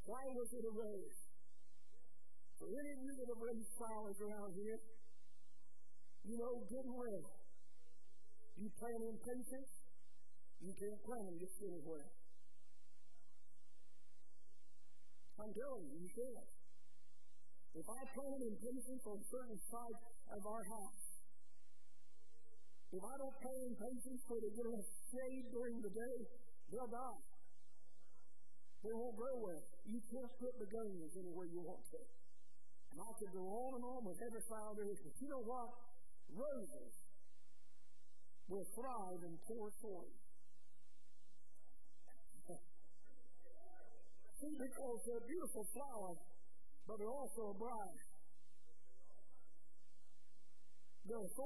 Why was it a rose? For any of you that have raised flowers around here, you know good and well. You plant in patience, you can't plant them just anywhere. I'm telling you, you can't. If I planted in patience on certain sides of our house, if I don't plant in patience so they get enough shade during the day, they'll die. They won't grow well. You can't put begonias anywhere you want to. And I could go on with every flower there is. But you know what? Roses will thrive in poor soil. See, because they're beautiful flowers, but they're also a bride. They're